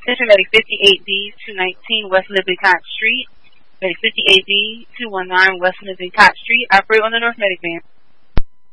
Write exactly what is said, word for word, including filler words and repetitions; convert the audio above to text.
Attention Medic fifty-eight B two nineteen West Lippincott Street. Medic fifty-eight B two nineteen West Lippincott Street. Operate on the North Medic van.